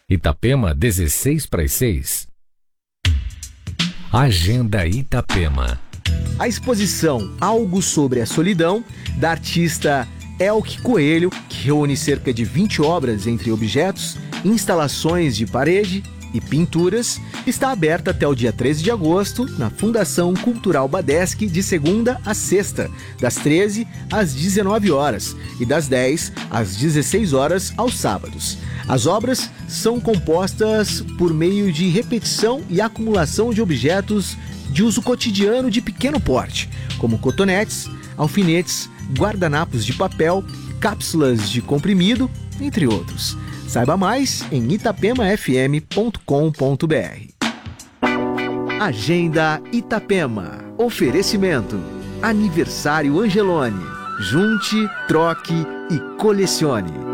Itapema, 6:16. Agenda Itapema. A exposição Algo sobre a Solidão, da artista Elke Coelho, que reúne cerca de 20 obras entre objetos, instalações de parede e pinturas, está aberta até o dia 13 de agosto na Fundação Cultural Badesc, de segunda a sexta, das 13 às 19 horas e das 10 às 16 horas aos sábados. As obras são compostas por meio de repetição e acumulação de objetos de uso cotidiano de pequeno porte, como cotonetes, alfinetes, guardanapos de papel, cápsulas de comprimido, entre outros. Saiba mais em itapemafm.com.br. Agenda Itapema. Oferecimento. Aniversário Angelone. Junte, troque e colecione.